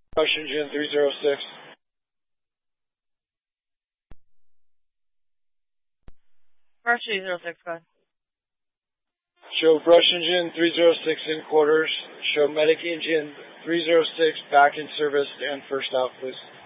Brush engine 306. Brush 306, go ahead. Show brush engine 306 in quarters. Show medic engine 306 back in service and first out, please.